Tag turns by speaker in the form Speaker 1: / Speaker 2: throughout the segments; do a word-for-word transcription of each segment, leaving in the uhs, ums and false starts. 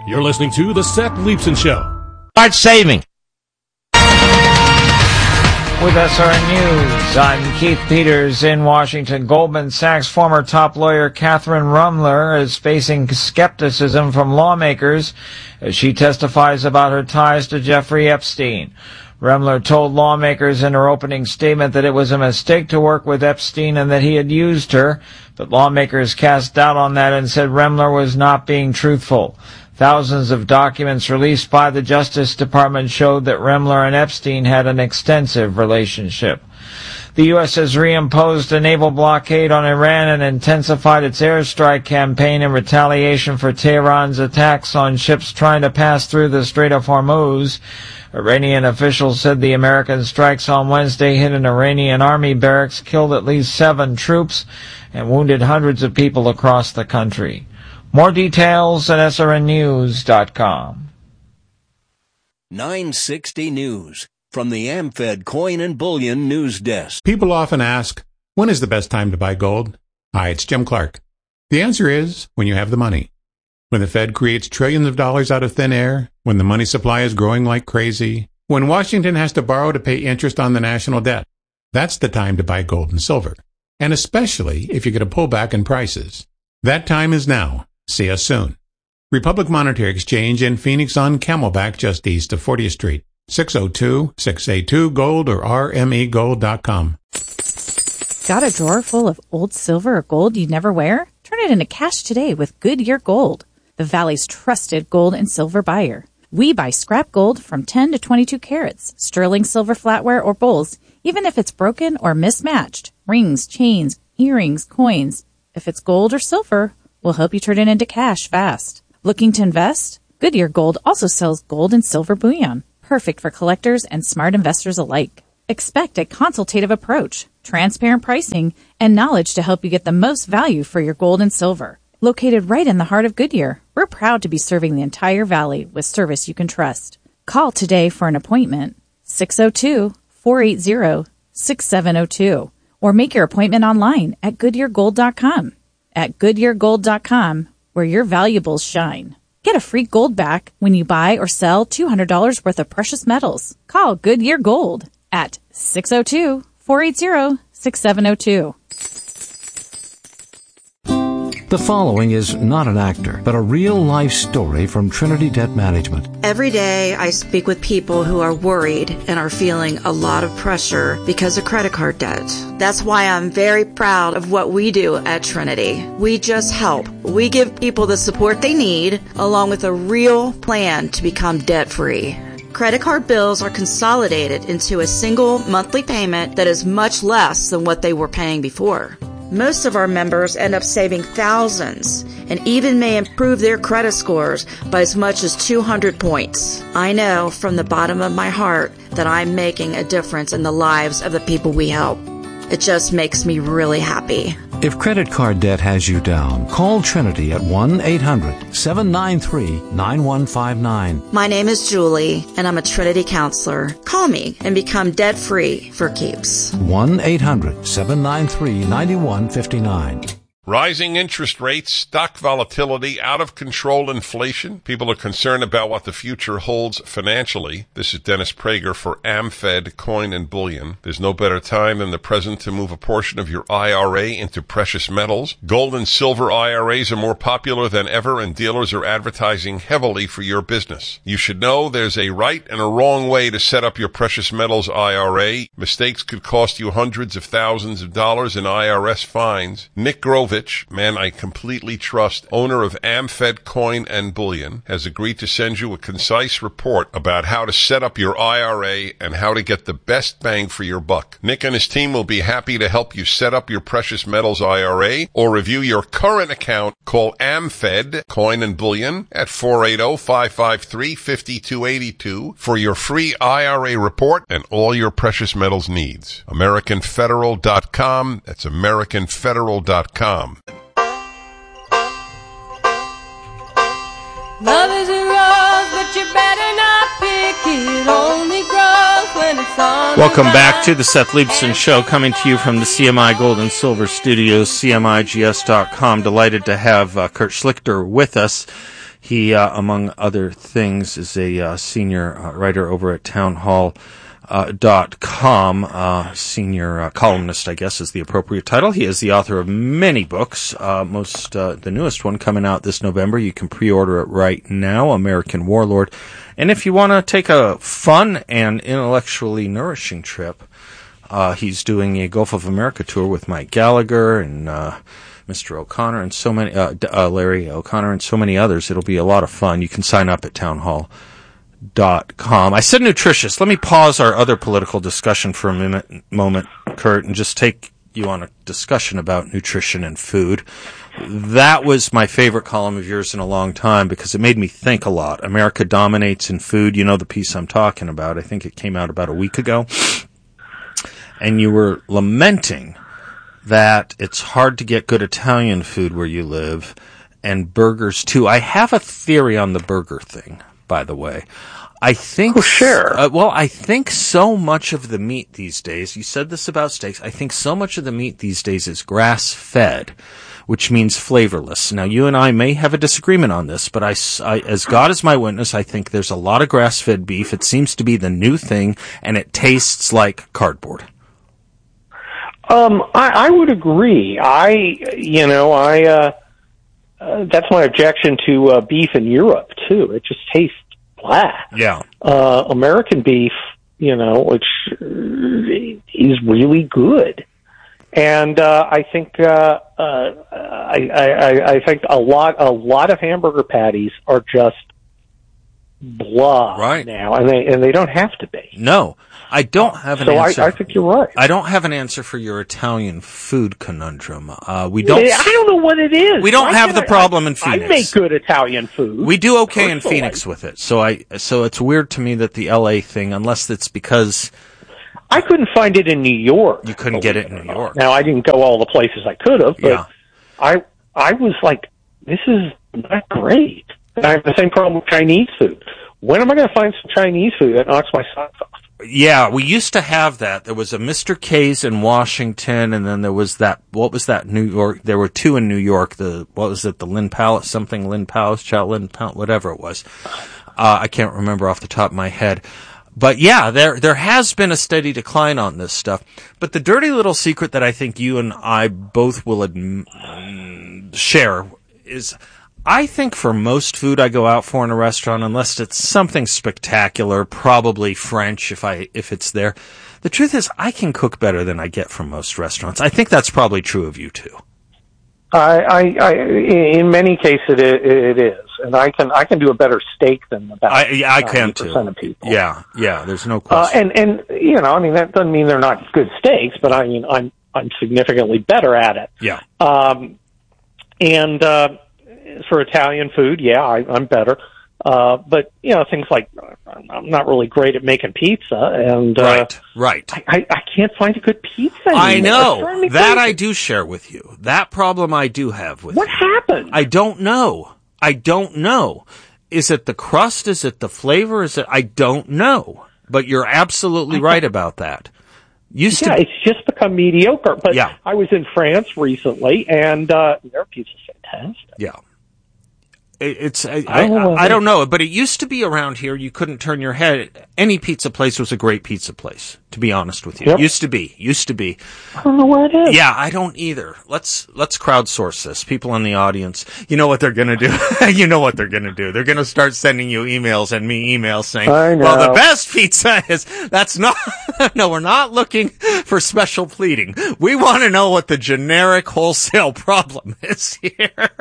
Speaker 1: You're listening to The Seth Leibsohn Show.
Speaker 2: Start saving.
Speaker 3: With S R N News, I'm Keith Peters in Washington. Goldman Sachs former top lawyer Catherine Rumler is facing skepticism from lawmakers as she testifies about her ties to Jeffrey Epstein. Rumler told lawmakers in her opening statement that it was a mistake to work with Epstein and that he had used her, but lawmakers cast doubt on that and said Rumler was not being truthful. Thousands of documents released by the Justice Department showed that Rumler and Epstein had an extensive relationship. The U S has reimposed a naval blockade on Iran and intensified its airstrike campaign in retaliation for Tehran's attacks on ships trying to pass through the Strait of Hormuz. Iranian officials said the American strikes on Wednesday hit an Iranian army barracks, killed at least seven troops, and wounded hundreds of people across the country. More details at S R N news dot com.
Speaker 4: nine sixty News from the AmFed Coin and Bullion News Desk.
Speaker 5: People often ask, when is the best time to buy gold? Hi, it's Jim Clark. The answer is when you have the money. When the Fed creates trillions of dollars out of thin air, when the money supply is growing like crazy, when Washington has to borrow to pay interest on the national debt. That's the time to buy gold and silver, and especially if you get a pullback in prices. That time is now. See us soon. Republic Monetary Exchange in Phoenix on Camelback just east of fortieth Street. six oh two, six eight two, gold or r m e gold dot com.
Speaker 6: Got a drawer full of old silver or gold you'd never wear? Turn it into cash today with Goodyear Gold, the Valley's trusted gold and silver buyer. We buy scrap gold from ten to twenty-two carats, sterling silver flatware or bowls, even if it's broken or mismatched. Rings, chains, earrings, coins. If it's gold or silver, we'll help you turn it into cash fast. Looking to invest? Goodyear Gold also sells gold and silver bullion, perfect for collectors and smart investors alike. Expect a consultative approach, transparent pricing, and knowledge to help you get the most value for your gold and silver. Located right in the heart of Goodyear, we're proud to be serving the entire valley with service you can trust. Call today for an appointment, six oh two, four eight zero, six seven oh two, or make your appointment online at goodyear gold dot com. At goodyear gold dot com, where your valuables shine. Get a free gold back when you buy or sell two hundred dollars worth of precious metals. Call Goodyear Gold at six oh two, four eight zero, six seven oh two.
Speaker 7: The following is not an actor, but a real-life story from Trinity Debt Management.
Speaker 8: Every day I speak with people who are worried and are feeling a lot of pressure because of credit card debt. That's why I'm very proud of what we do at Trinity. We just help. We give people the support they need, along with a real plan to become debt-free. Credit card bills are consolidated into a single monthly payment that is much less than what they were paying before. Most of our members end up saving thousands and even may improve their credit scores by as much as two hundred points. I know from the bottom of my heart that I'm making a difference in the lives of the people we help. It just makes me really happy.
Speaker 7: If credit card debt has you down, call Trinity at one eight hundred, seven nine three, nine one five nine.
Speaker 8: My name is Julie, and I'm a Trinity counselor. Call me and become debt-free for keeps.
Speaker 7: one eight hundred, seven nine three, nine one five nine.
Speaker 9: Rising interest rates, stock volatility, out-of-control inflation. People are concerned about what the future holds financially. This is Dennis Prager for AmFed Coin and Bullion. There's no better time than the present to move a portion of your I R A into precious metals. Gold and silver I R As are more popular than ever, and dealers are advertising heavily for your business. You should know there's a right and a wrong way to set up your precious metals I R A. Mistakes could cost you hundreds of thousands of dollars in I R S fines. Nick Grovich, man I completely trust, owner of AmFed Coin and Bullion, has agreed to send you a concise report about how to set up your I R A and how to get the best bang for your buck. Nick and his team will be happy to help you set up your precious metals I R A or review your current account. Call AmFed Coin and Bullion at four eight zero, five five three, five two eight two for your free I R A report and all your precious metals needs. American Federal dot com. That's American Federal dot com.
Speaker 10: Love is a rose, but you better not pick it. Only grows when it's on.
Speaker 2: Welcome back to the Seth Leibsohn Show, coming to you from the C M I Gold and Silver Studios, C M I G S dot com. Delighted to have uh, Kurt Schlichter with us. He, uh, among other things, is a uh, senior uh, writer over at townhall dot com, uh, senior uh, columnist, I guess is the appropriate title. He is the author of many books, uh, most uh, the newest one coming out this November. You can pre-order it right now, American Warlord. And if you want to take a fun and intellectually nourishing trip, uh, he's doing a Gulf of America tour with Mike Gallagher and uh, Mister O'Connor and so many, uh, uh, Larry O'Connor and so many others. It'll be a lot of fun. You can sign up at townhall dot com. I said nutritious. Let me pause our other political discussion for a minute, moment, Kurt, and just take you on a discussion about nutrition and food. That was my favorite column of yours in a long time because it made me think a lot. America dominates in food. You know the piece I'm talking about. I think it came out about a week ago. And you were lamenting that it's hard to get good Italian food where you live, and burgers too. I have a theory on the burger thing, by the way. I think,
Speaker 11: oh, sure.
Speaker 2: Uh, well, I think so much of the meat these days, you said this about steaks, I think so much of the meat these days is grass-fed, which means flavorless. Now, you and I may have a disagreement on this, but I, I, as God is my witness, I think there's a lot of grass-fed beef. It seems to be the new thing, and it tastes like cardboard.
Speaker 11: Um, I, I would agree. I, you know, I, uh, uh, that's my objection to uh, beef in Europe, too. It just tastes flat.
Speaker 2: Yeah.
Speaker 11: Uh, American beef, you know, which is really good. And, uh, I think, uh, uh, I, I, I think a lot, a lot of hamburger patties are just blah
Speaker 2: right.
Speaker 11: now, and they, and they don't have to be.
Speaker 2: No. I don't have an
Speaker 11: so
Speaker 2: answer.
Speaker 11: I, I think you're right.
Speaker 2: I don't have an answer for your Italian food conundrum. Uh, we don't.
Speaker 11: I don't know what it is.
Speaker 2: We don't
Speaker 11: Why
Speaker 2: have the
Speaker 11: I,
Speaker 2: problem
Speaker 11: I,
Speaker 2: in Phoenix.
Speaker 11: I make good Italian food.
Speaker 2: We do okay in
Speaker 11: personally.
Speaker 2: Phoenix with it. So I. So it's weird to me that the L A thing, unless it's because
Speaker 11: I couldn't find it in New York.
Speaker 2: You couldn't get it in New York.
Speaker 11: Now I didn't go all the places I could have, but
Speaker 2: yeah.
Speaker 11: I I was like, this is not great. And I have the same problem with Chinese food. When am I going to find some Chinese food that knocks my socks off?
Speaker 2: Yeah, we used to have that. There was a Mister K's in Washington, and then there was that, what was that, New York? There were two in New York. The, what was it, the Lynn Palace, something Lynn Palace, Chow Lynn Palace, whatever it was. Uh, I can't remember off the top of my head. But yeah, there, there has been a steady decline on this stuff. But the dirty little secret that I think you and I both will adm- share is, I think for most food I go out for in a restaurant, unless it's something spectacular, probably French if I if it's there, the truth is I can cook better than I get from most restaurants. I think that's probably true of you too.
Speaker 11: I, I, I in many cases it, it is, and I can I can do a better steak than about
Speaker 2: I, yeah, I can too.
Speaker 11: Of people.
Speaker 2: Yeah, yeah. There's no
Speaker 11: Uh,
Speaker 2: question.
Speaker 11: and and you know, I mean that doesn't mean they're not good steaks, but I mean I'm I'm significantly better at it.
Speaker 2: Yeah.
Speaker 11: Um, and uh, for Italian food, yeah, I, I'm better. Uh, but you know, things like I'm not really great at making pizza, and uh,
Speaker 2: right, right.
Speaker 11: I, I, I can't find a good pizza anymore.
Speaker 2: I know
Speaker 11: It's
Speaker 2: that
Speaker 11: crazy.
Speaker 2: I do share with you. That problem I do have with
Speaker 11: What
Speaker 2: you.
Speaker 11: happened?
Speaker 2: I don't know. I don't know. Is it the crust? Is it the flavor? Is it? I don't know. But you're absolutely right about that. Used
Speaker 11: yeah,
Speaker 2: to,
Speaker 11: it's just become mediocre. But
Speaker 2: Yeah.
Speaker 11: I was in France recently, and uh, their pizza's fantastic.
Speaker 2: yeah. It, it's I,
Speaker 11: I
Speaker 2: I,
Speaker 11: don't know.
Speaker 2: I don't know, but it used to be around here. You couldn't turn your head. Any pizza place was a great pizza place. To be honest with you,
Speaker 11: Yep.
Speaker 2: used to be. Used to be.
Speaker 11: I don't know where it is.
Speaker 2: Yeah, I don't either. Let's let's crowdsource this. People in the audience, you know what they're gonna do. You know what they're gonna do. They're gonna start sending you emails and me emails saying,
Speaker 11: I know.
Speaker 2: "Well, the best pizza is." That's not. No, we're not looking for special pleading. We want to know what the generic wholesale problem is here.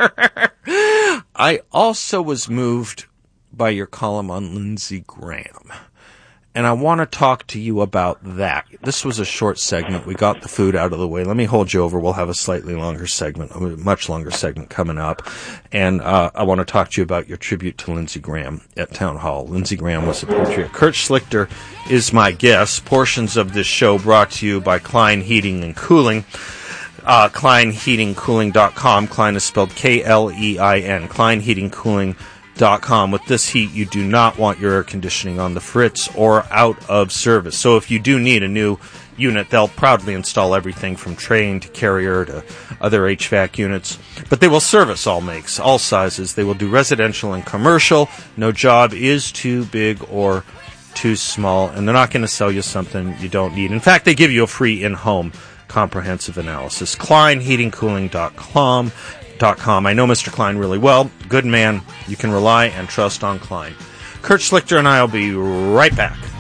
Speaker 2: I also was moved by your column on Lindsey Graham. And I want to talk to you about that. This was a short segment. We got the food out of the way. Let me hold you over. We'll have a slightly longer segment, a much longer segment coming up. And uh, I want to talk to you about your tribute to Lindsey Graham at Town Hall. Lindsey Graham was a patriot. Kurt Schlichter is my guest. Portions of this show brought to you by Klein Heating and Cooling. Uh, Klein Heating Cooling dot com. Klein is spelled K L E I N. Klein Heating Cooling dot com. With this heat, you do not want your air conditioning on the fritz or out of service. So if you do need a new unit, they'll proudly install everything from Trane to Carrier to other H V A C units. But they will service all makes, all sizes. They will do residential and commercial. No job is too big or too small, and they're not going to sell you something you don't need. In fact, they give you a free in-home comprehensive analysis. Klein Heating Cooling dot com. I know Mister Klein really well. Good man. You can rely and trust on Klein. Kurt Schlichter and I will be right back.